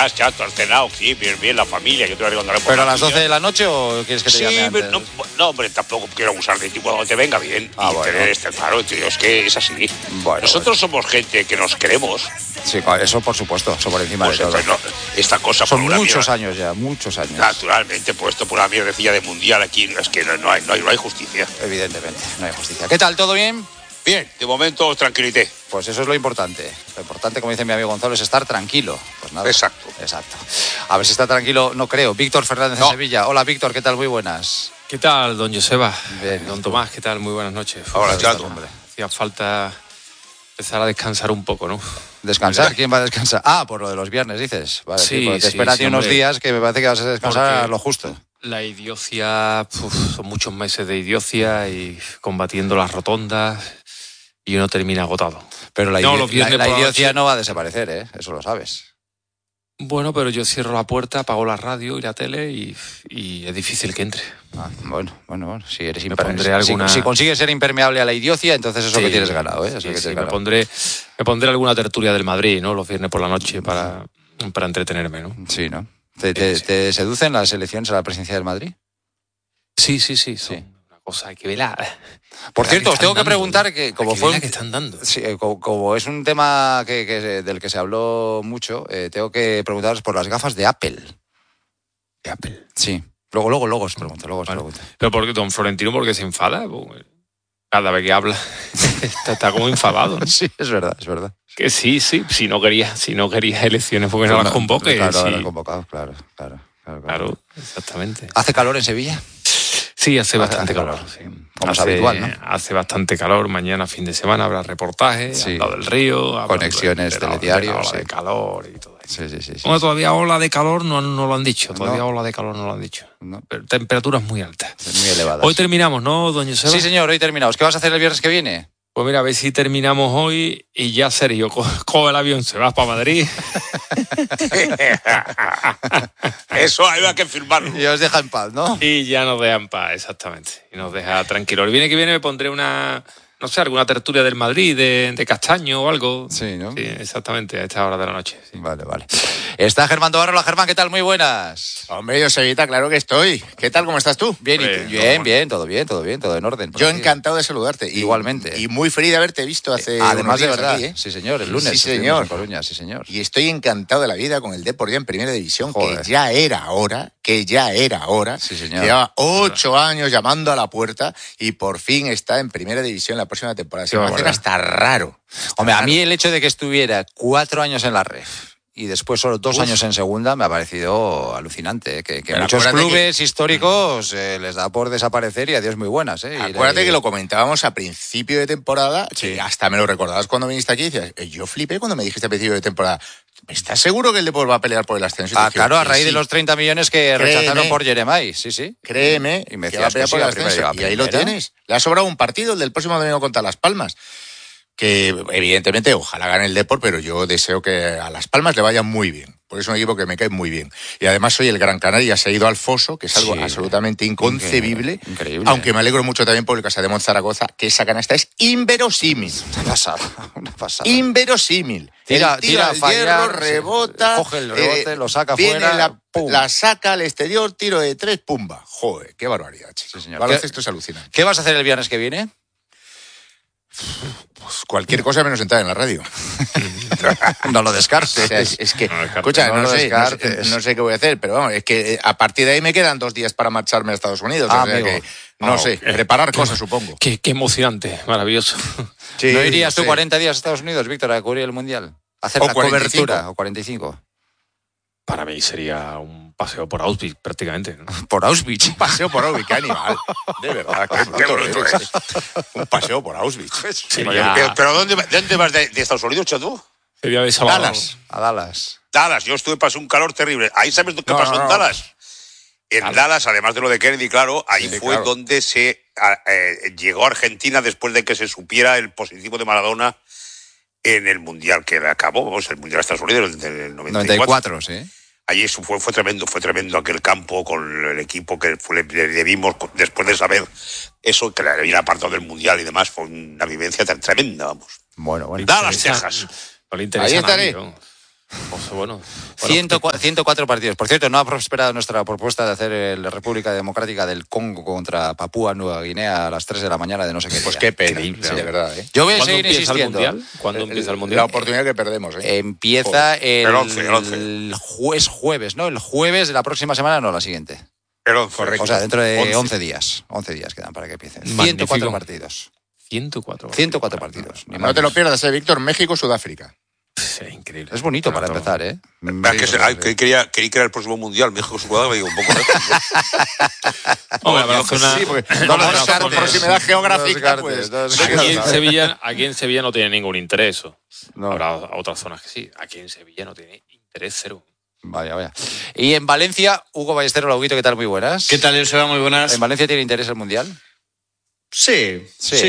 estás, chato? ¿Has cenado? Sí, bien, la familia, que te voy a contar. ¿Pero a las 12 de la noche o quieres que te llame antes? No, hombre, tampoco quiero abusar de ti cuando te venga bien. Y bueno. tener claro, tío, es que es así. Nosotros somos gente que nos queremos. Sí, eso por supuesto, eso por encima de todo. No, esta cosa son por muchos años ya, muchos años. Naturalmente, puesto por una mierdecilla de mundial aquí, es que no hay justicia. Evidentemente, no hay justicia. ¿Qué tal? ¿Todo bien? Bien, de momento tranquilité. Pues eso es lo importante. Lo importante, como dice mi amigo Gonzalo, es estar tranquilo. Pues nada. Exacto. A ver si está tranquilo, no creo. Víctor Fernández de Sevilla. Hola, Víctor, ¿qué tal? Muy buenas. ¿Qué tal, don Joseba? Bien. Don Tomás, ¿qué tal? Muy buenas noches. Hola, chato. Hombre, hacía falta empezar a descansar un poco, ¿no? ¿Descansar? ¿Quién va a descansar? por lo de los viernes, dices. Vale, sí, te espérate unos días que me parece que vas a descansar a lo justo. La idiocia, son muchos meses de idiocia y combatiendo las rotondas y uno termina agotado. Pero la idiocia no va a desaparecer, ¿eh? Eso lo sabes. Bueno, pero yo cierro la puerta, apago la radio y la tele y es difícil que entre. Bueno. Si eres si consigues ser impermeable a la idiocia, entonces eso que tienes ganado, ¿eh? Me pondré alguna tertulia del Madrid, ¿no? Los viernes por la noche para entretenerme, ¿no? Sí, ¿no? ¿Te seducen las elecciones a la presidencia del Madrid? Sí. Una cosa, hay que verla. Por cierto, os tengo que preguntar que como fue que están dando. Sí, como es un tema del que se habló mucho, tengo que preguntaros por las gafas de Apple. ¿De Apple? Sí. Luego os pregunto, Pero porque don Florentino, ¿por qué se enfada? Cada vez que habla está como enfadado, ¿no? Sí, es verdad. Que sí, si no quería elecciones, porque no las convoque. Claro, sí. las convocado, claro. Claro, exactamente. ¿Hace calor en Sevilla? Sí, hace bastante calor. Sí. Como es habitual, ¿no? Hace bastante calor. Mañana, fin de semana, habrá reportajes al lado del río. Conexiones, telediarios. Ola de calor y todo eso. Sí. Bueno, todavía ola de calor no lo han dicho. Ola de calor no lo han dicho. No. Pero temperaturas muy altas. Muy elevadas. Hoy terminamos, ¿no, doña Joseba? Sí, señor, hoy terminamos. ¿Qué vas a hacer el viernes que viene? Pues mira, a ver si terminamos hoy y ya Sergio coge el avión, se va para Madrid. Eso hay que firmarlo. Y os deja en paz, ¿no? Y ya nos deja en paz, exactamente. Y nos deja tranquilos. El viernes que viene me pondré alguna tertulia del Madrid, de Castaño o algo. Sí, ¿no? Sí, exactamente, a esta hora de la noche. Sí. Vale. Está Germán Tobarro. Hola, Germán, ¿qué tal? Muy buenas. Hombre, Josebita, claro que estoy. ¿Qué tal? ¿Cómo estás tú? Bien, todo en orden. Yo encantado de saludarte. Igualmente. Y muy feliz de haberte visto hace además de verdad, aquí, ¿eh? Sí, señor, el lunes. Sí, señor. En Coruña, sí, señor. Y estoy encantado de la vida con el Depor ya en Primera División, Joder. que ya era hora. Sí, señor. Lleva 8 años llamando a la puerta y por fin está en Primera División la próxima temporada. Se me hace hasta raro. Hombre, a mí el hecho de que estuviera 4 años en la Ref y después solo 2 años en segunda me ha parecido alucinante, ¿eh? Que muchos clubes históricos les da por desaparecer y adiós muy buenas, ¿eh? Acuérdate que lo comentábamos a principio de temporada, Sí. y hasta me lo recordabas cuando viniste aquí y decías, yo flipé cuando me dijiste a principio de temporada, ¿estás seguro que el Depor va a pelear por el ascenso? Claro, a raíz de los 30 millones que rechazaron por Jeremai, sí. Créeme, y me que va a decías pelear que por el sí, ascenso. Y ahí lo tienes. Le ha sobrado un partido, el del próximo domingo contra Las Palmas. Que evidentemente ojalá gane el Depor, pero yo deseo que a Las Palmas le vaya muy bien, porque es un equipo que me cae muy bien. Y además soy el Gran Canaria, se ha ido al foso, que es algo absolutamente inconcebible. Increíble. Aunque me alegro mucho también por el Casademont Zaragoza, que esa canasta es inverosímil. Una pasada. Inverosímil. Tira al hierro, rebota, coge el rebote, lo saca viene fuera, la saca al exterior, tiro de 3, pumba. Joder, qué barbaridad, chico. Sí, señor. Baloncesto es alucinante. ¿Qué vas a hacer el viernes que viene? Pues cualquier cosa menos entrar en la radio. No lo descartes. O sea, es que, escucha, no sé qué voy a hacer, pero vamos, es que a partir de ahí me quedan 2 días para marcharme a Estados Unidos. O sea que, no sé, preparar cosas, supongo. Qué emocionante, maravilloso. Sí, ¿no irías tú 40 días a Estados Unidos, Víctor, a cubrir el Mundial? A hacer la 45. cobertura, o 45. Para mí sería un paseo por Auschwitz, prácticamente, ¿no? Por Auschwitz. Un paseo por Auschwitz, qué animal. De verdad, qué bruto eres. Un paseo por Auschwitz. ¿Pero dónde vas de Estados Unidos, chato? Sería de sábado. A Dallas. Dallas, yo pasé un calor terrible. ¿Ahí sabes qué pasó en Dallas? En Dallas, además de lo de Kennedy, claro, ahí fue donde se llegó a Argentina después de que se supiera el positivo de Maradona en el Mundial que acabó, el Mundial de Estados Unidos del 94, sí. Allí fue tremendo aquel campo con el equipo que le vimos después de saber eso, que le habían apartado del Mundial y demás. Fue una vivencia tremenda, vamos. Bueno. Dallas, Texas. No le interesa. Ahí estaré. Pues bueno. 104 partidos. Por cierto, no ha prosperado nuestra propuesta de hacer la República Democrática del Congo contra Papúa Nueva Guinea a las 3 de la mañana de no sé qué. Pues qué pena, Increíble, sí, de verdad. Yo voy a ¿Cuándo seguir empieza insistiendo. el Mundial? ¿Cuándo empieza el Mundial? La oportunidad que perdemos. Empieza El 11. el jueves, ¿no? El jueves de la próxima semana, no, la siguiente. El 11. Correcto. O sea, dentro de 11. 11 días. 11 días quedan para que empiecen. Magnífico. 104 partidos. 104 partidos. Ni No más te ni lo pierdas, Víctor. México, Sudáfrica. Es increíble. Es bonito para Todo. empezar, ¿eh? Creí que era el próximo mundial, México su cuadro, me digo un poco lejos. Hombre, habrá una- Sí, porque No con lo descartes. proximidad geográfica, No pues... descartes, Aquí en Sevilla no tiene ningún interés eso. No. Habrá otras zonas que sí. Aquí en Sevilla no tiene interés cero. Vaya. Y en Valencia, Hugo Ballesteros, Lauguito, ¿qué tal? Muy buenas. ¿Qué tal, Joseba? Muy buenas. ¿En Valencia tiene interés el Mundial? Sí.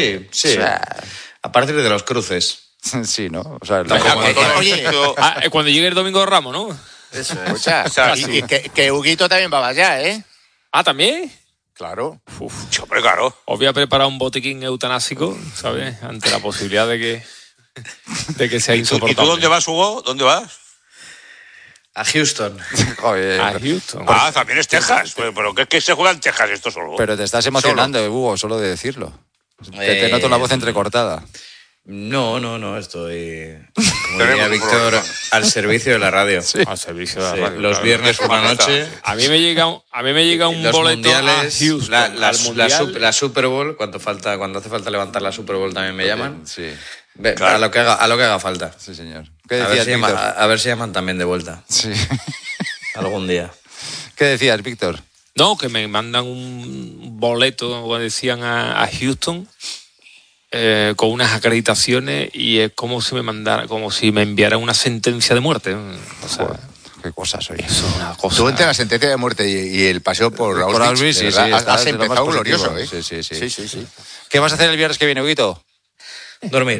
A partir de los cruces. Sí, ¿no? O sea, Oye, Cuando llegue el Domingo de Ramos, ¿no? Eso es. escucha, y que Huguito también va allá, ¿eh? Ah, ¿también? Claro. Hombre, claro. Os voy a preparar un botiquín eutanásico, ¿sabes? Ante la posibilidad de que sea ¿Y insoportable. tú dónde vas, Hugo? ¿Dónde vas? A Houston. Joder, A Houston. También es Texas. Pero ¿qué se juega en Texas esto solo? pero te estás emocionando, Hugo, solo de decirlo. Te noto la voz entrecortada. No, estoy, como Tenemos diría un Víctor, problema. al servicio de la radio. Al servicio de la Sí, radio. los claro. viernes por la noche. A mí me llega un Los boleto mundiales, a Houston. al mundial. la Super Bowl, cuando hace falta levantar la Super Bowl también me llaman. Sí, A lo que haga falta. sí, señor. ¿Qué A decías, ver, Víctor? a ver si llaman también de vuelta. Sí. Algún día. ¿Qué decías, Víctor? No, que me mandan un boleto, como decían, a Houston con unas acreditaciones y es como si me enviaran una sentencia de muerte. O sea, Joder, qué cosas oye. eso es una cosa. Tú entre la sentencia de muerte y el paseo por Auschwitz, sí, de verdad, estás has de lo más empezado positivo. glorioso, ¿eh? Sí. ¿Qué vas a hacer el viernes que viene, Huguito? Dormir.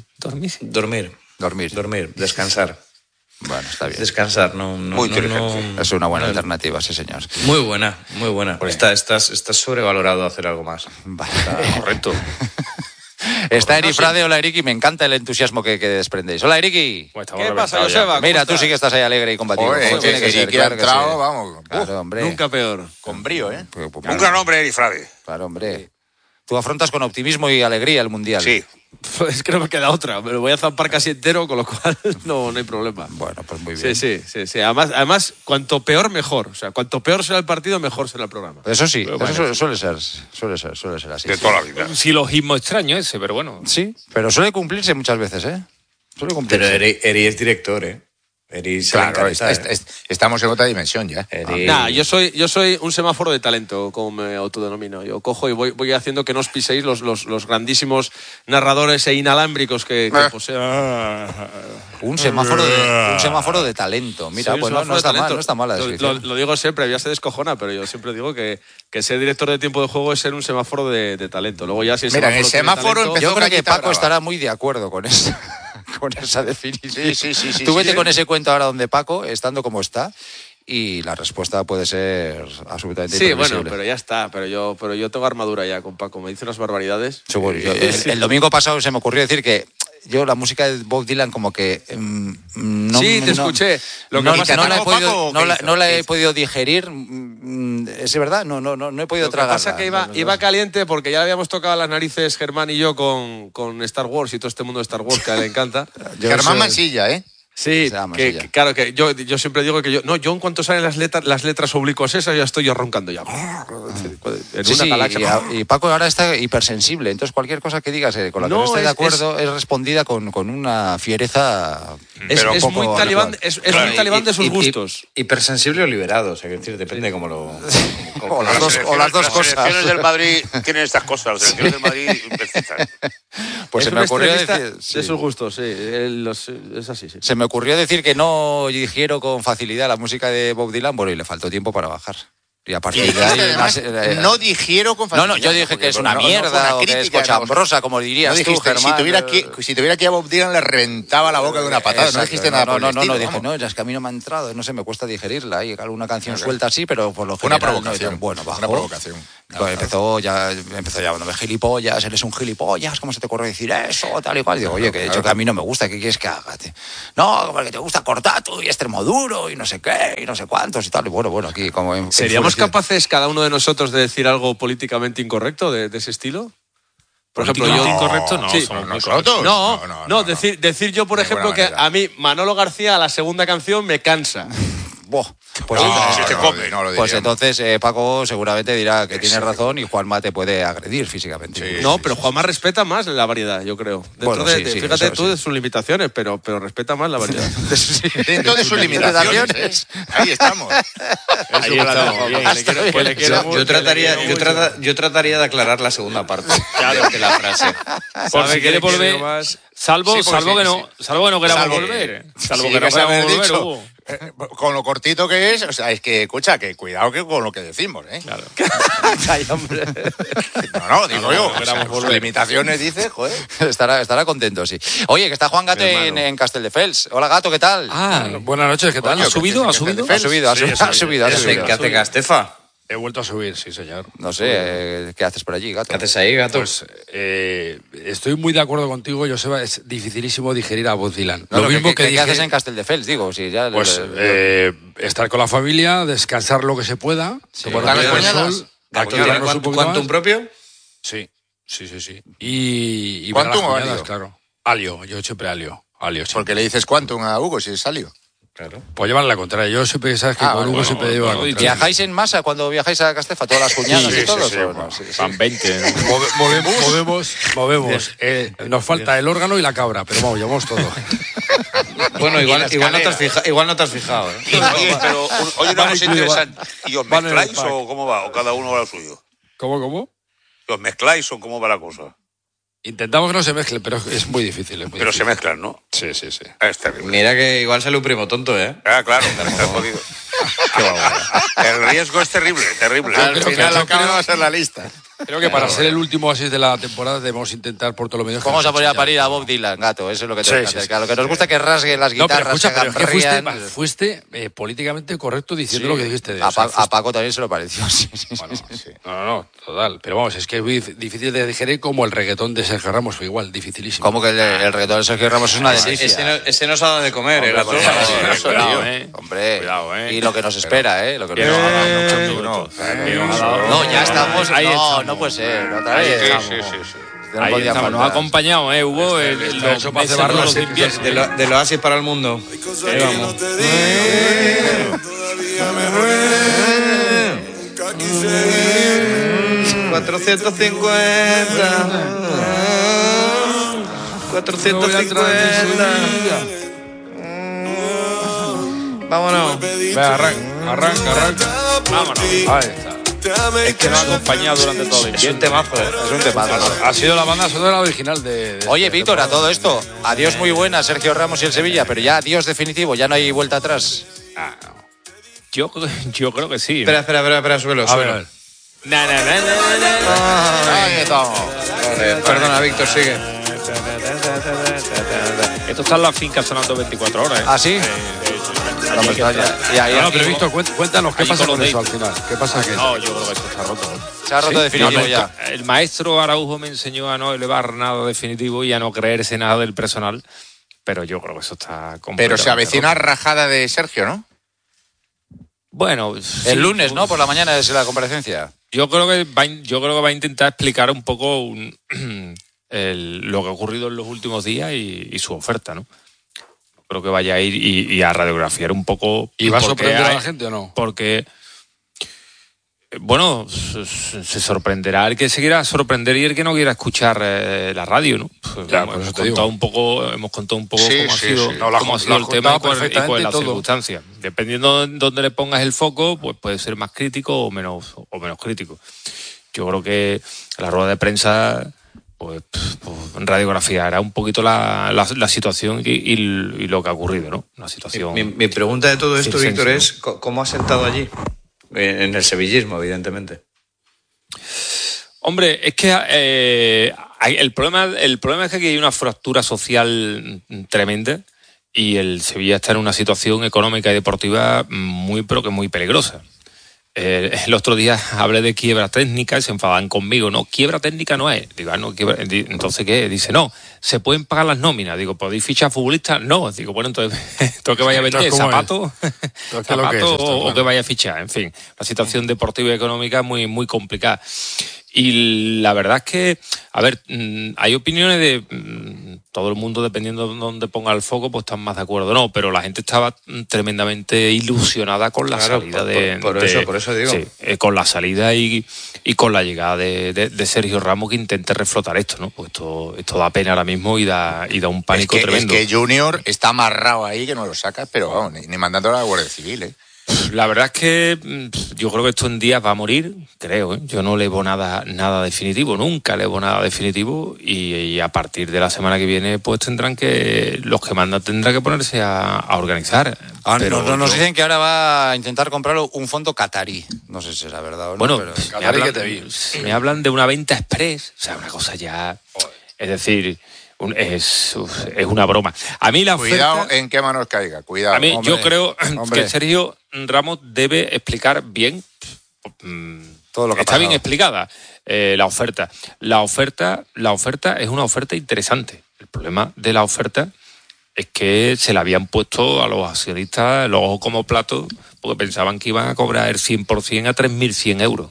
Dormir. Descansar. Bueno, está bien. Descansar, Muy inteligente. Es una buena alternativa, sí, señor. Muy buena. Estás sobrevalorado a hacer algo más. Vale. Correcto. Está Eri Frade, hola Eriki, me encanta el entusiasmo que desprendéis. Hola Eriki. Pues estamos ¿Qué pasa, reventados ya. Joseba? Mira, tú sí que estás ahí alegre y combativo. Joder, como tiene que ser, Eric ha claro que entrado, sí. vamos, Claro, hombre. Nunca peor. con brío, ¿eh? Un gran hombre, Eri Frade. Claro, hombre. Tú afrontas con optimismo y alegría el Mundial. Sí. Pues que no me queda otra. Me lo voy a zampar casi entero, con lo cual no hay problema. Bueno, pues muy bien. Sí. Además, cuanto peor, mejor. O sea, cuanto peor será el partido, mejor será el programa. Eso sí, Pero bueno. eso suele ser así. De toda la vida. Un silogismo extraño ese, pero bueno. Sí, pero suele cumplirse muchas veces, ¿eh? Suele Pero cumplirse. Eri es director, ¿eh? Eri se le Claro, encanta, estamos en otra dimensión ya. Eri- Nah, yo soy un semáforo de talento, como me autodenomino. Yo cojo y voy haciendo que no os piséis los grandísimos narradores e inalámbricos que poseen. Un semáforo de talento. Mira, Soy un pues no semáforo está de mal, talento. no está mal la descripción. Lo digo siempre, ya se descojona, pero yo siempre digo que ser director de tiempo de juego es ser un semáforo de talento. Luego ya si el Mira, en el tiene semáforo talento- empezó Yo creo que Cañita Paco Brava. estará muy de acuerdo con esa, con esa definición. Sí. Tú vete sí. con ese cuento ahora donde Paco, estando como está, y la respuesta puede ser absolutamente Sí, imprevisible. bueno, pero ya está. Pero yo tengo armadura ya con Paco. Me dice unas barbaridades. Seguro. El domingo pasado se me ocurrió decir que yo la música de Bob Dylan como que no, Sí, te escuché. Lo que no, pasa- no la he Paco, podido, ¿qué hizo? no la ¿Qué he hizo? podido digerir. Es verdad, no he podido Lo que tragarla. pasa que iba caliente porque ya le habíamos tocado las narices Germán y yo con Star Wars y todo este mundo de Star Wars que a él le encanta. Yo Germán soy- Mansilla, ¿eh? Sí, Se llama que, así ya. que claro, que yo siempre digo que yo en cuanto salen las letras oblicuas esas, ya estoy yo roncando ya. En Sí, una sí, galaxia. y Paco ahora está hipersensible, entonces cualquier cosa que digas con la que no esté de acuerdo es respondida con una fiereza. Es poco muy talibán, habitual. es muy talibán de sus y- gustos. hipersensible o liberado, o sea, que decir, depende cómo lo... O las dos Las cosas. selecciones del Madrid tienen estas cosas. Las selecciones del Madrid excitan. Pues es se me un ocurrió extremista decir, de sí. sus gustos, sí. Es así, sí. Se me ocurrió decir que no digiero con facilidad la música de Bob Dylan, bueno, y le faltó tiempo para bajar. Y a partir de ahí... Además, no digiero con facilidad. yo dije porque que es una no fue mierda una o que es crítica, cochambrosa, como dirías No tú, dijiste, Germán. si tuviera aquí a Bob Dylan le reventaba la boca de una patada. No Exacto, dijiste nada por el estilo, dije, vamos. no, ya es que a mí no me ha entrado, no sé, me cuesta digerirla. Y alguna canción suelta así, pero por lo Fue una general provocación. no. Bueno, bajo. Una provocación. Empezó llamándome gilipollas, eres un gilipollas, ¿cómo se te ocurre decir eso? Tal y cual. Digo, oye, que he dicho que a mí no me gusta, ¿qué quieres que haga? No, porque te gusta Cortatu y Extremoduro y no sé qué, y no sé cuántos y tal. Y bueno, aquí como... ¿Seríamos capaces cada uno de nosotros de decir algo políticamente incorrecto de ese estilo? Por ejemplo, yo incorrecto no, sí. somos nosotros. No, decir yo, por ejemplo, que a mí Manolo García a la segunda canción me cansa. Pues entonces Paco seguramente dirá que tiene razón y Juanma te puede agredir físicamente. Pero Juanma respeta más la variedad, yo creo. Fíjate tú de sus limitaciones, pero respeta más la variedad. Dentro de sus limitaciones. Ahí estamos. Yo trataría de aclarar la segunda parte de la frase. Por si quiere volver, salvo que no queramos volver. Salvo que no queramos volver, Hugo. Con lo cortito que es, o sea, es que, escucha, que cuidado que con lo que decimos, ¿eh? Claro. Ay, hombre. Digo yo. Sus limitaciones, dice, joder. Estará contento, sí. Oye, que está Juan Gato en Castelldefels. Hola, Gato, ¿qué tal? Buenas noches, ¿qué tal? ¿Ha subido? Ha subido. ¿Qué hace Castefa? He vuelto a subir, sí, señor. No sé, ¿qué haces por allí, Gato? ¿Qué haces ahí, Gato? Pues estoy muy de acuerdo contigo, Joseba, es dificilísimo digerir a Bob Dylan. No, lo mismo que dije... ¿Qué haces en Castelldefels? Digo, si ya... Pues estar con la familia, descansar lo que se pueda, tomar el sol... ¿Quantum propio? Sí. Y ¿Quantum o alio? alio? Claro. Alio, yo siempre alio. Porque le dices Quantum a Hugo si es alio. Claro. Pues llevan la contraria. Yo siempre, sabes que con Hugo siempre llevo la contraria. ¿Viajáis en masa cuando viajáis a Castefa? ¿Todas las cuñadas y todos? Van 20. Movemos. Nos falta el órgano y la cabra, pero vamos, llevamos todo. Bueno, igual no te has fijado. Pero, oye, una cosa interesante. ¿Y os mezcláis o cómo va? ¿O cada uno va lo suyo? ¿Cómo? ¿Y os mezcláis o cómo va la cosa? Intentamos que no se mezclen, pero es muy difícil. Pero se mezclan, ¿no? Sí. Es terrible. Mira que igual sale un primo tonto, ¿eh? Claro, está jodido. El riesgo es terrible. Al final la cabra va a ser la lista. Creo que para ser el último así de la temporada debemos intentar por todos los medios. Vamos a poner a parir a Bob Dylan, Gato, eso es lo que tenemos que hacer. Claro, lo que nos gusta es que rasgue las guitarras, pero fuiste políticamente correcto diciendo lo que dijiste de a Paco también se lo pareció. Sí. No, total. Pero vamos, es que es muy difícil de digerir como el reggaetón de Sergio Ramos, fue igual, dificilísimo. Como que el reggaetón de Sergio Ramos es una delicia. Ese nos ha dado de comer, ¿eh, Gato? Hombre, cuidado, y lo que nos espera, lo que nos No, ya estamos. No puede ser. Otra vez. Sí. Ahí estamos. Nos ha acompañado, Hugo, los meses duros de invierno. Del oasis para el mundo. Ahí vamos. 450. Vámonos. Arranca. Vámonos. Ahí está. Es que nos ha acompañado durante todo el invierno. Es un temazo. Ha sido la banda sonora original de Oye, Víctor, a todo esto, adiós muy buena Sergio Ramos y el Sevilla, pero ya adiós definitivo, ya no hay vuelta atrás. Yo creo que sí. Espera, suelo. A ver. Ahí estamos. Perdona, Víctor, sigue. Esto está en la finca sonando 24 horas. ¿Ah, sí? No me extraña. No, pero Víctor, cuéntanos, ¿qué pasa con eso al final? ¿Qué pasa aquí? No, yo creo que esto está roto. Se ha roto definitivo ya. El maestro Araujo me enseñó a no elevar nada definitivo y a no creerse nada del personal, pero yo creo que eso está completamente Pero se avecina roto. rajada de Sergio, ¿no? Bueno, el lunes, ¿no? Por la mañana es la comparecencia. Yo creo que va a intentar explicar un poco lo que ha ocurrido en los últimos días y su oferta, ¿no? Creo que vaya a ir y a radiografiar un poco. ¿Y va a sorprender a la gente o no? Porque, bueno, se sorprenderá el que se quiera sorprender y el que no quiera escuchar la radio, ¿no? Hemos contado un poco cómo ha sido el tema y cuál es la circunstancia. Dependiendo de dónde le pongas el foco, pues puede ser más crítico o menos crítico. Yo creo que la rueda de prensa pues radiografiará un poquito la situación y lo que ha ocurrido, ¿no? Una situación. Mi pregunta de todo esto, Víctor, ¿no? es ¿cómo has sentado allí? En el sevillismo, evidentemente. Hombre, es que el problema es que aquí hay una fractura social tremenda y el Sevilla está en una situación económica y deportiva muy peligrosa. El otro día hablé de quiebra técnica y se enfadan conmigo. No, quiebra técnica no es. Digo, no, entonces ¿qué? Dice, no, se pueden pagar las nóminas. Digo, ¿podéis fichar futbolistas? No. Digo, bueno, entonces, ¿tú qué vaya a vender? ¿Zapatos? ¿O qué vaya a fichar? En fin, la situación deportiva y económica es muy, muy complicada. Y la verdad es que, a ver, hay opiniones de todo el mundo, dependiendo de dónde ponga el foco, pues están más de acuerdo o no, pero la gente estaba tremendamente ilusionada con la salida por eso digo. Sí, con la salida y con la llegada de Sergio Ramos, que intente reflotar esto, ¿no? Pues esto da pena ahora mismo y da un pánico tremendo. Es que Junior está amarrado ahí, que no lo sacas, pero vamos, ni mandándolo a la Guardia Civil, ¿eh? La verdad es que yo creo que esto en días va a morir, creo, ¿eh? Yo no le veo nada definitivo, nunca le veo nada definitivo y a partir de la semana que viene pues los que mandan tendrán que ponerse a organizar. Pero nos dicen que ahora va a intentar comprarlo un fondo catarí, no sé si será verdad o no. Bueno, pero... me hablan de una venta express, o sea, una cosa ya, es decir... Es una broma. A mí la oferta... Cuidado en qué manos caiga, cuidado. A mí, yo creo que Sergio Ramos debe explicar bien todo lo que está bien explicada la oferta. La oferta es una oferta interesante. El problema de la oferta es que se la habían puesto a los accionistas los ojos como platos porque pensaban que iban a cobrar el 100% a 3.100 euros.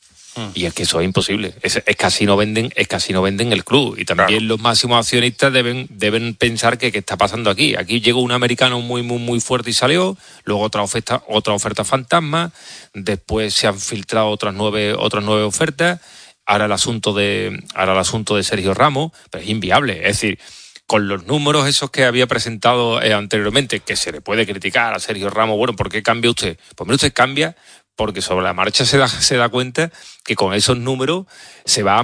Y es que eso es imposible. Es casi no venden el club. Y también los máximos accionistas deben pensar que qué está pasando aquí. Aquí llegó un americano muy, muy, muy fuerte y salió. Luego otra oferta fantasma. Después se han filtrado otras nueve ofertas. Ahora el asunto de Sergio Ramos, pero es inviable. Es decir, con los números esos que había presentado anteriormente, que se le puede criticar a Sergio Ramos, bueno, ¿por qué cambia usted? Pues mira, usted cambia porque sobre la marcha se da cuenta que con esos números se va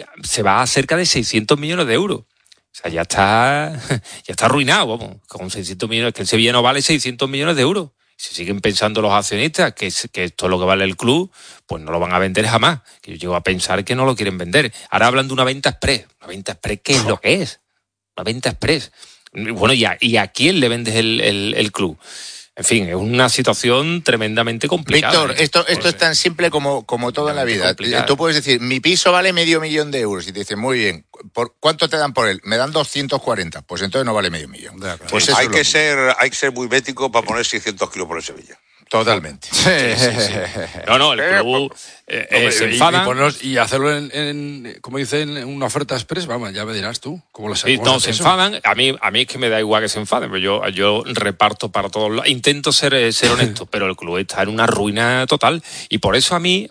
a cerca de 600 millones de euros. O sea, ya está arruinado, vamos. Con 600 millones, que el Sevilla no vale 600 millones de euros. Si siguen pensando los accionistas que esto es lo que vale el club, pues no lo van a vender jamás. Que yo llego a pensar que no lo quieren vender. Ahora hablan de una venta express. ¿Una venta express qué es lo que es? Una venta express. Bueno, ¿y a quién le vendes el club? En fin, es una situación tremendamente complicada. Víctor, esto es tan simple como todo en la vida. Complicada. Tú puedes decir, mi piso vale $500,000 y te dicen, muy bien, ¿cuánto te dan por él? Me dan 240, pues entonces no vale $500,000. Pues hay que ser muy bético para poner 600 kilos por el Sevilla. Totalmente. Sí. No, el club se enfada. Y hacerlo en como dicen, en una oferta express, vamos, ya me dirás tú. ¿Cómo lo sabes? No, se enfadan. A mí es que me da igual que se enfaden, pero yo reparto para todos lados. Intento ser honesto, pero el club está en una ruina total. Y por eso a mí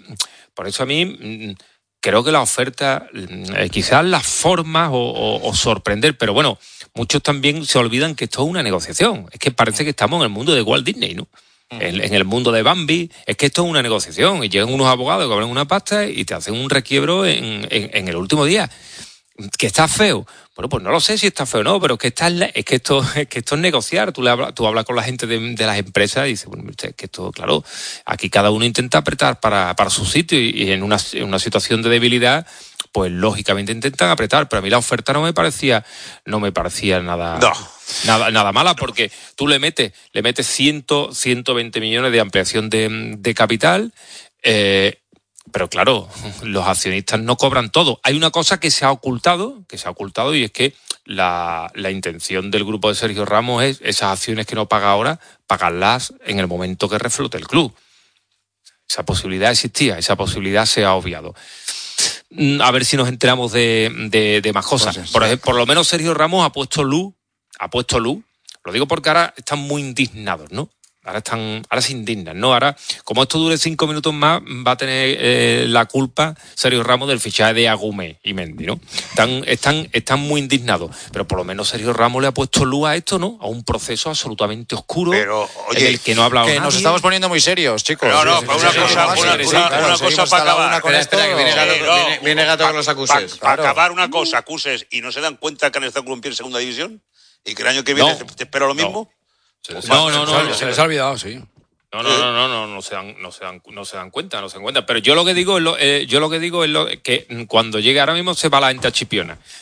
creo que la oferta, quizás las formas o sorprender, pero bueno, muchos también se olvidan que esto es una negociación. Es que parece que estamos en el mundo de Walt Disney, ¿no? En el mundo de Bambi, es que esto es una negociación y llegan unos abogados que cobran una pasta y te hacen un requiebro en el último día. ¿Que está feo? Bueno, pues no lo sé si está feo o no, pero es que esto es negociar. Tú hablas con la gente de las empresas y dices, bueno, es que esto, claro, aquí cada uno intenta apretar para su sitio y en una situación de debilidad, pues lógicamente intentan apretar, pero a mí la oferta no me parecía nada... No. Nada mala, porque tú le metes 120 millones de ampliación de capital, pero claro, los accionistas no cobran todo. Hay una cosa que se ha ocultado y es que la intención del grupo de Sergio Ramos es esas acciones que no paga ahora, pagarlas en el momento que reflote el club. Esa posibilidad existía, esa posibilidad se ha obviado. A ver si nos enteramos de más cosas. Por lo menos Sergio Ramos ha puesto luz. Lo digo porque ahora están muy indignados, ¿no? Ahora se indignan, ¿no? Ahora, como esto dure 5 minutos más, va a tener la culpa Sergio Ramos del fichaje de Agumé y Mendy, ¿no? Están muy indignados. Pero por lo menos Sergio Ramos le ha puesto luz a esto, ¿no? A un proceso absolutamente oscuro, pero, oye, en el que no ha hablado nadie. Nos estamos poniendo muy serios, chicos. No, pero una cosa para acabar. Espera, que viene Gato con los acuses. Para acabar una cosa, acuses, y no se dan cuenta que han estado con un pie en segunda división y que el año que viene te espero lo mismo. Se les ha olvidado, sí. No se dan cuenta. Pero yo lo que digo es que cuando llegue ahora mismo se va la gente a Chipiona.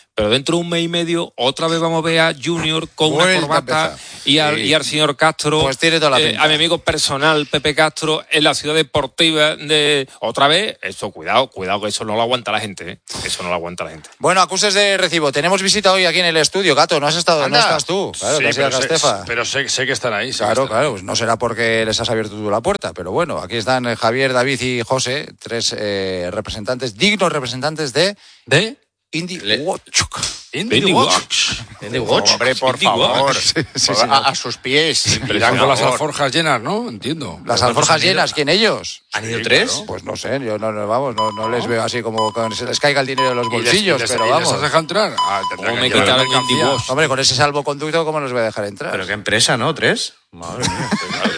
pero dentro de un mes y medio otra vez vamos a ver a Junior con una corbata y al señor Castro, pues tiene toda la pinta. A mi amigo personal Pepe Castro en la ciudad deportiva de otra vez. Eso, cuidado que eso no lo aguanta la gente, ¿eh? Eso no lo aguanta la gente. Bueno, acuses de recibo. Tenemos visita hoy aquí en el estudio, Gato. No has estado, no estás tú. Claro, sí, que has ido a Castefa. pero sé que están ahí. Claro, pues no será porque les has abierto tú la puerta, pero bueno, aquí están Javier, David y José, 3 representantes, dignos representantes de Indie Watch. Indie Watch. Hombre, por favor. A sus pies. Irán con las alforjas llenas, ¿no? Entiendo. Las alforjas llenas, ¿quién ellos? ¿Han ido 3? Claro, pues no sé, yo no les veo así como que se les caiga el dinero de los bolsillos, pero vamos. ¿Les has dejado entrar? ¿Cómo me quitaron Indie Watch? Hombre, con ese salvoconducto, ¿cómo los voy a dejar entrar? Pero qué empresa, ¿no? 3. Madre mía.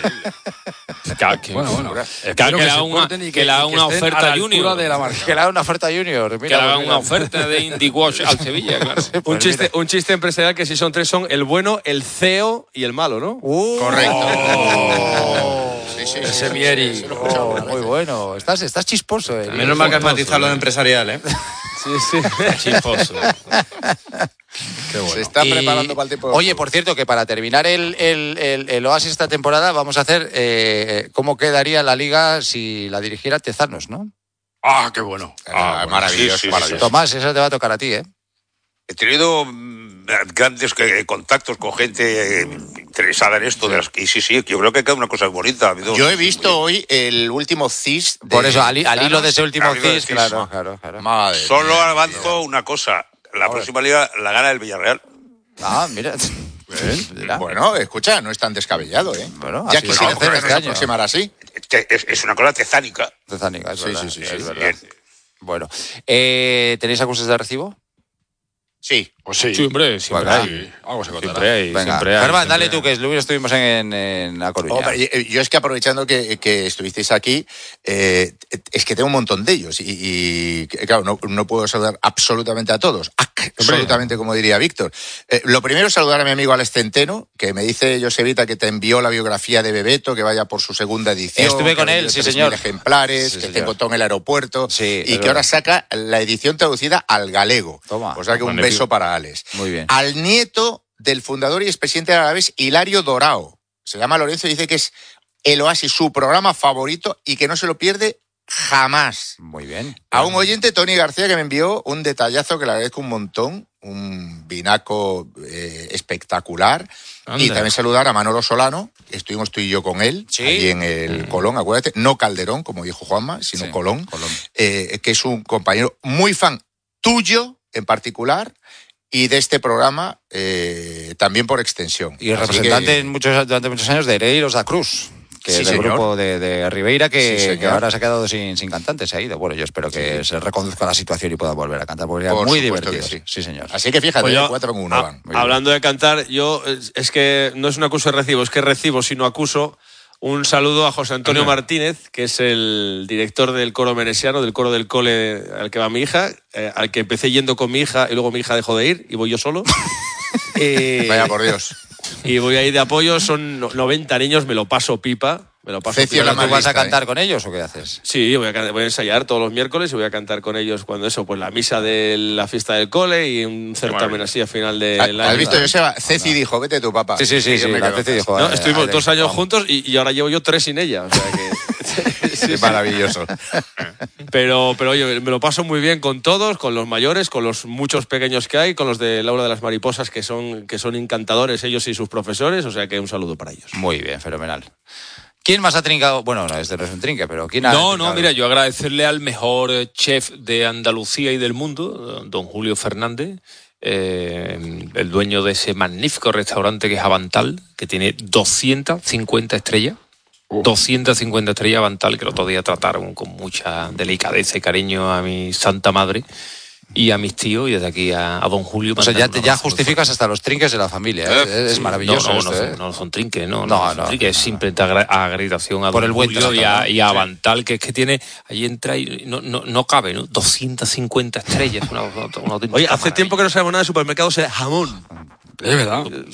Bueno. Que le haga una oferta Junior. Que le haga una oferta Junior. Que le haga una oferta de Indie Watch al Sevilla, claro. Un chiste empresarial que si son 3 son el bueno, el CEO y el malo, ¿no? Correcto. Ese Mieri. Muy bueno. Estás chisposo. Menos mal que has matizado lo de empresarial, ¿eh? Sí. Chisposo. Bueno. Se está preparando para el tiempo de Oye, por cierto, que para terminar el Oasis esta temporada vamos a hacer cómo quedaría la Liga si la dirigiera Tezanos, ¿no? Qué bueno. Maravilloso. Sí. Tomás, eso te va a tocar a ti, ¿eh? He tenido grandes contactos con gente interesada en esto. Y sí, yo creo que queda una cosa bonita. Yo he visto hoy el último CIS. Por eso, al hilo de ese último CIS, claro. Solo avanzo una cosa. La próxima liga la gana el Villarreal. Mira. Bueno, escucha, no es tan descabellado, ¿eh? Bueno, ya quisiera nos aproximar así. Es una cosa tezánica. Tezánica, es verdad. Sí, es verdad. Bueno, ¿tenéis acuses de recibo? Sí. Pues sí. Sí, hombre, siempre hay. Algo se contará. Siempre hay. Germán, dale tú, que Luis estuvimos en La Coruña. Hombre, yo es que aprovechando que estuvisteis aquí, es que tengo un montón de ellos y claro, no puedo saludar absolutamente a todos. Absolutamente, como diría Víctor. Lo primero es saludar a mi amigo Alex Centeno, que me dice Josevita que te envió la biografía de Bebeto, que vaya por su segunda edición. Estuve con él, sí, señor. Ejemplares, Sí, que señor. te encontró en el aeropuerto Sí, y que ahora saca la edición traducida al galego. Toma. O sea que un beso para Alex. Muy bien. Al nieto del fundador y expresidente de Alavés, Hilario Dorao. Se llama Lorenzo y dice que es el Oasis, su programa favorito y que no se lo pierde jamás. Muy bien. A un oyente, Tony García, que me envió un detallazo que le agradezco un montón, un vinaco espectacular. Anda. Y también saludar a Manolo Solano, que estuvimos tú y yo con él, allí en el Colón, acuérdate, no Calderón, como dijo Juanma, sino Colón. Que es un compañero muy fan tuyo en particular y de este programa también por extensión. Y representante durante muchos años de Hereiros da Cruz, que Sí, es del señor. grupo de Ribeira, Sí, que señor. ahora se ha quedado sin cantante, se ha ido. Bueno, yo espero que se reconduzca la situación y pueda volver a cantar, porque era Por muy supuesto divertido. que sí. Sí, señor. Así que fíjate, Pues yo- 4 en 1 van. Muy bien. Hablando de cantar, yo es que no es un acuso de recibo, es que recibo, sino acuso. Un saludo a José Antonio Martínez, que es el director del coro menesiano, del coro del cole al que va mi hija, al que empecé yendo con mi hija y luego mi hija dejó de ir y voy yo solo. Vaya por Dios. Y voy ahí de apoyo, son 90 niños, me lo paso pipa. Me lo paso Cecio pipa. la ¿Pero tú vas a lista, cantar con ellos o qué haces? Sí, voy a ensayar todos los miércoles y voy a cantar con ellos cuando eso, pues la misa de la fiesta del cole y un certamen así a final del año. ¿Has visto, Joseba? Ceci dijo, vete tu papá. Sí, Yo me la quedo Ceci en dijo. casa. No, estuvimos Alex, 2 años vamos. juntos y ahora llevo yo 3 sin ella. O sea que, Qué maravilloso. pero oye, me lo paso muy bien con todos, con los mayores, con los muchos pequeños que hay, con los de Laura de las Mariposas que son encantadores ellos y sus profesores. O sea que un saludo para ellos. Muy bien, fenomenal. ¿Quién más ha trincado? Bueno, no, este no es un trinque, pero ¿quién ha No, trincado? mira, yo agradecerle al mejor chef de Andalucía y del mundo, don Julio Fernández, el dueño de ese magnífico restaurante que es Avantal, que tiene 250 estrellas. 250 estrellas Avantal, que el otro día trataron con mucha delicadeza y cariño a mi santa madre y a mis tíos, y desde aquí a don Julio. O sea, mandar un ya abrazo muy justificas hasta los trinques de la familia, ¿eh? Es maravilloso. no, esto, ¿eh? no son trinques, no No, son trinques, es simplemente acreditación a Por don el buen Julio trato, y a, ¿no? y a Avantal, que es que tiene, ahí entra y no cabe, ¿no? 250 estrellas, una Oye, hace maravilla. tiempo que no sabemos nada de supermercados de jamón. Es verdad.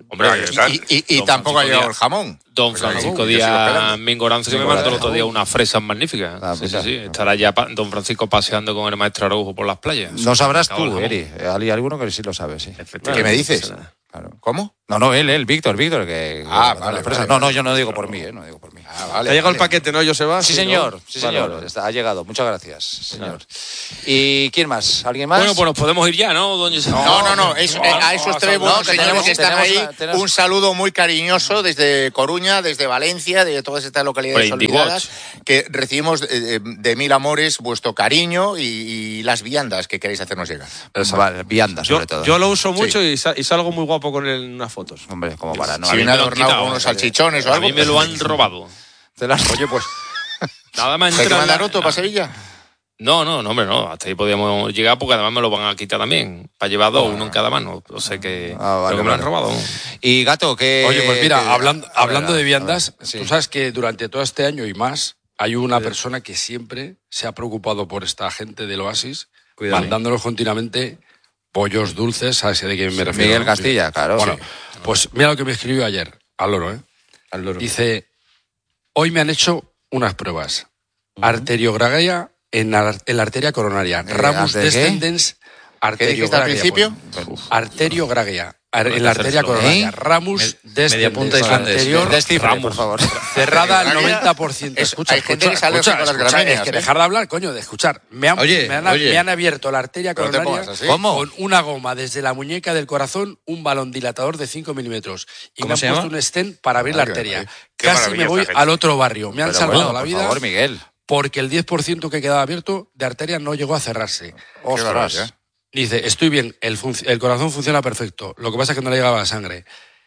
Hombre, y tampoco ha llegado el jamón. Don Francisco Díaz Mingoranzo, que me mandó el otro día unas fresas magníficas. Sí. Estará ya Don Francisco paseando con el maestro Araujo por las playas. No sabrás tú, Eri. Hay alguno que sí lo sabe, sí. ¿Qué me dices? Claro. ¿Cómo? No, él, Víctor, que... Vale. No, yo no digo por mí, no digo por mí. ¿Te ha llegado el paquete, no, Joseba? Sí, señor. Ha llegado. Muchas gracias, señor. ¿Y quién más? ¿Alguien más? Bueno, pues nos podemos ir ya, ¿no, don Joseba? No. A esos tres buenos señores que están ahí, un saludo muy cariñoso desde Coruña, desde Valencia, de todas estas localidades olvidadas, que recibimos de mil amores vuestro cariño y las viandas que queréis hacernos llegar. Vale, viandas, sobre todo. Yo lo uso mucho y salgo muy guapo con él en unas fotos. Hombre, como para no... Si viene adornado con unos salchichones o algo... A mí me lo han robado. Oye, pues... Nada más ¿Hay que mandar otro para Sevilla? No, hombre, no. Hasta ahí podíamos llegar porque además me lo van a quitar también. Para llevar dos, uno en cada mano. O sea que... Vale, me lo han robado. Y Gato, que... Oye, pues mira, hablando de viandas, tú sabes que durante todo este año y más hay una persona que siempre se ha preocupado por esta gente del Oasis, mandándolos continuamente pollos dulces, ¿sabes de quién me refiero? Miguel Castilla, claro. Bueno, pues mira lo que me escribió ayer, al loro, ¿eh? Al loro. Dice, hoy me han hecho unas pruebas. Arteriogragia en la arteria coronaria. Ramus descendens arteriogragia. ¿Al principio? Arteriogragia. En la arteria coronaria. Ramus descendens anterior. Descifra, por favor. Cerrada al 90%. Escucha, hay gente que sale con las gramíneas. Es que dejar de hablar, coño, de escuchar. Me han abierto la arteria coronaria con una goma desde la muñeca del corazón, un balón dilatador de 5 milímetros. Y me han puesto un stent para abrir la arteria. Casi me voy al otro barrio. Me han salvado la vida. Por favor, Miguel. Porque el 10% que quedaba abierto de arteria no llegó a cerrarse. Ostras. Dice, estoy bien, el corazón funciona perfecto. Lo que pasa es que no le llegaba la sangre.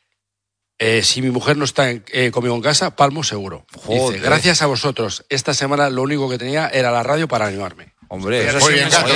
Si mi mujer no está conmigo en casa, palmo seguro. Dice, gracias a vosotros. Esta semana lo único que tenía era la radio para animarme. Hombre, muy bien, Gato.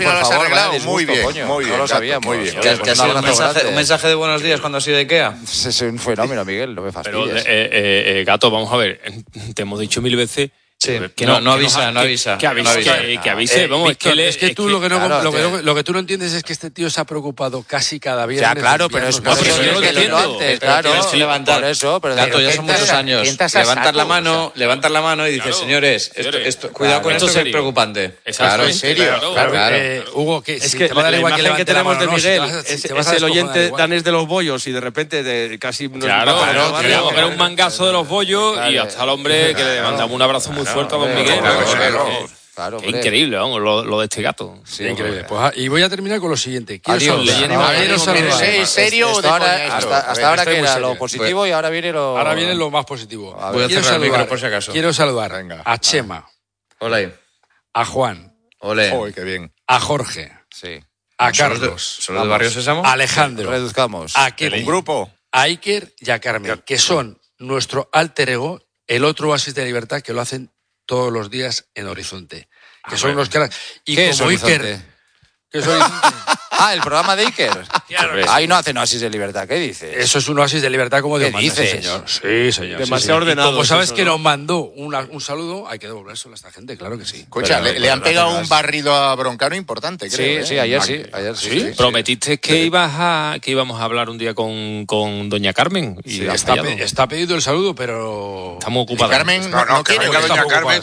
Muy bien. No lo sabía, muy bien. ¿Que ha sido un mensaje de buenos días cuando has ido de Ikea? Es un fenómeno, Miguel, no me fastidies. Pero, Gato, vamos a ver. Te hemos dicho 1000 veces... Sí, que no avisa. Que avise. Vamos, Víctor, es que tú lo que tú no entiendes es que este tío se ha preocupado casi cada viernes. Ya, claro, pero es por eso yo lo entiendo. Antes, claro. Por eso, pero Gato, ya son muchos años. Levantar la mano y dices, señores, esto, cuidado con esto, es preocupante. Claro, en serio. Claro. Hugo, que es que la imagen que tenemos de Miguel es el oyente danés de los bollos y de repente casi... Claro, era un mangazo de los bollos y hasta el hombre que le mandamos un abrazo muy fuerte a don Miguel. Claro, qué increíble, vamos, lo de este gato. Sí, increíble. Pues, y voy a terminar con lo siguiente. Quiero saludar. ¿Serio o de coña? Hasta ahora que era lo positivo y ahora viene lo... Ahora viene lo más positivo. Voy a cerrar el micro por si acaso. Quiero saludar a Chema. Hola. A Juan. Ole. Qué bien. A Jorge. Sí. A Carlos. ¿Son los de Barrio Sésamo? A Alejandro. Reduzcamos. A Kelly. Un grupo. A Iker y a Carmen, que son nuestro alter ego, el otro oasis de libertad que lo hacen todos los días en Horizonte. Que son unos cracks. Y ¿qué como es Iker... ¿Qué es Horizonte? El programa de Iker. Ahí no hacen oasis de libertad, ¿qué dices? Eso es un oasis de libertad como Dios manda, dices? señor. Sí, señor. Demasiado ordenado. Como sabes que nos mandó un saludo, hay que devolvérselo a esta gente, claro que sí. Escucha, le han pegado un barrido a Broncano importante, creo. Sí, ayer sí. Prometiste que íbamos a hablar un día con doña Carmen. Y sí, está pedido el saludo, pero... Estamos ocupados. Carmen que venga doña Carmen,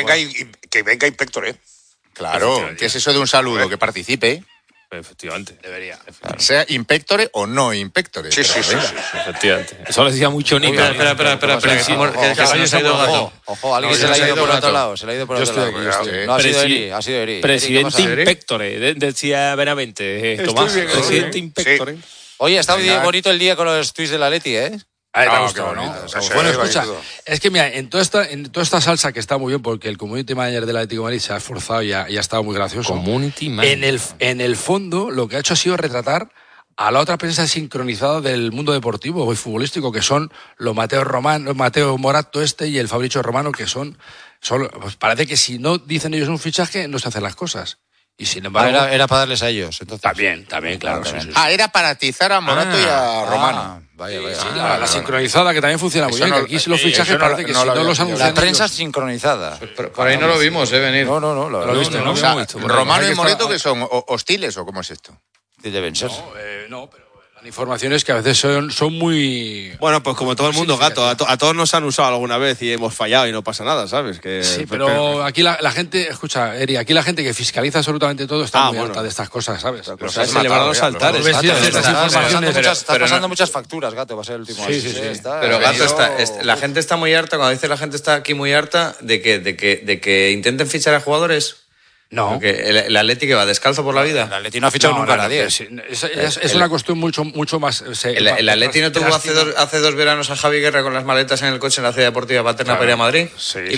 que venga Inspector, Claro, ¿qué es eso de un saludo? Que participe. Efectivamente. Debería. Sea Inspectore o no Inspectore. Sí. Efectivamente. Eso lo decía mucho Nico. Espera. Que se nos ha ido Gato. Ojo, alguien se le ha ido por otro lado. No, ha sido Eri. Presidente Inspectore, decía Benavente. Tomás, presidente Inspectore. Oye, está muy bonito el día con los tweets de la Leti, ¿eh? Qué bonito. Bueno, escucha, es que mira, en toda esta salsa que está muy bien, porque el community manager del Atlético de Madrid se ha esforzado y ha estado muy gracioso. Community manager. En el fondo, lo que ha hecho ha sido retratar a la otra prensa sincronizada del mundo deportivo y futbolístico, que son los Mateo Morato y el Fabricio Romano, que son pues parece que si no dicen ellos un fichaje, no se hacen las cosas. Y sin embargo... Era para darles a ellos, entonces. También, claro. Sí. Era para atizar a Morato y a Romano. Vaya. Sí, la sincronizada, que también funciona muy bien. Que aquí los fichajes parece que si no los anuncian... La prensa sincronizada. Por ahí no lo vimos, venir. No. Lo viste, ¿no? Romano y Moreto, ¿que son hostiles o cómo es esto? Deben ser. No, pero Informaciones que a veces son muy... Bueno, pues como todo el mundo, Gato, a todos nos han usado alguna vez y hemos fallado y no pasa nada, ¿sabes? Sí, pero aquí la gente, escucha, Eri, aquí la gente que fiscaliza absolutamente todo está muy harta de estas cosas, ¿sabes? Pero se le van a los altares. Estás pasando muchas facturas, Gato, va a ser el último. Sí. Pero Gato, la gente está muy harta, cuando dice la gente está aquí muy harta, de que intenten fichar a jugadores. No. Porque el Atleti que va descalzo por la vida. El Atleti no ha fichado nunca a nadie. Es una cuestión mucho más... El Atleti no tuvo hace dos veranos a Javi Guerra con las maletas en el coche en la ciudad deportiva paterna para ir a Madrid. Sí.